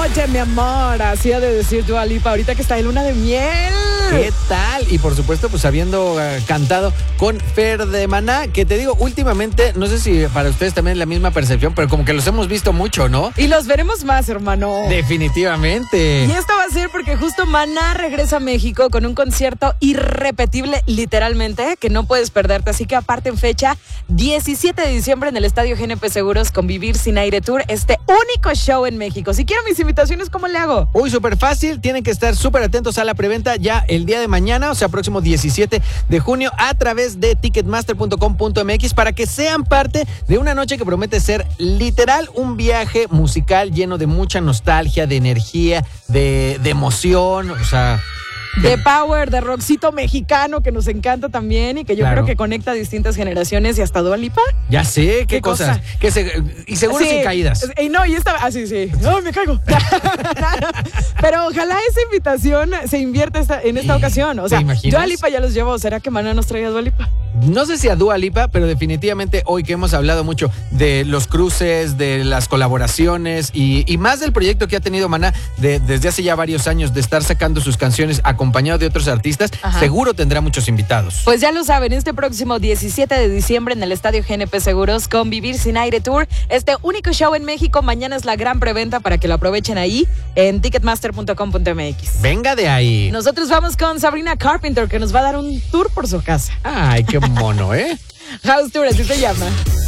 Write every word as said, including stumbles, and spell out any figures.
Oye, mi amor, así ha de decir Dua Lipa ahorita que está en luna de miel. ¿Qué tal? Y por supuesto, pues habiendo uh, cantado con Fer de Maná, que te digo, últimamente, no sé si para ustedes también es la misma percepción, pero como que los hemos visto mucho, ¿no? Y los veremos más, hermano. Definitivamente. Y esto va a ser porque justo Maná regresa a México con un concierto irrepetible, literalmente, que no puedes perderte. Así que aparte en fecha, diecisiete de diciembre en el Estadio G N P Seguros con Vivir Sin Aire Tour, este único show en México. Si quiero mis invitaciones, ¿cómo le hago? Uy, súper fácil, tienen que estar súper atentos a la preventa ya el día de mañana, o sea, próximo diecisiete de junio, a través de ticketmaster punto com punto m x para que sean parte de una noche que promete ser literal un viaje musical lleno de mucha nostalgia, de energía, de, de emoción, o sea... De power, de rockcito mexicano que nos encanta también y que yo Claro. creo que conecta a distintas generaciones y hasta Dua Lipa. Ya sé, qué, ¿Qué cosas. cosa? Que se, y seguro Sí, sin caídas. Y no, y esta, ah, sí, sí. No, me caigo. Pero ojalá esa invitación se invierta esta, en esta ¿Y ocasión. O te sea, imaginas? Dua Lipa ya los llevó. ¿Será que Maná nos trae a Dua Lipa? No sé si a Dua Lipa, pero definitivamente hoy que hemos hablado mucho de los cruces, de las colaboraciones y, y más del proyecto que ha tenido Maná de, desde hace ya varios años de estar sacando sus canciones acompañado de otros artistas, Ajá. seguro tendrá muchos invitados. Pues ya lo saben, este próximo diecisiete de diciembre en el Estadio G N P Seguros con Vivir Sin Aire Tour, este único show en México. Mañana es la gran preventa para que lo aprovechen ahí en ticketmaster punto com punto m x. Venga de ahí. Nosotros vamos con Sabrina Carpenter, que nos va a dar un tour por su casa. Ay, qué mono, ¿eh? House Tour, así se llama.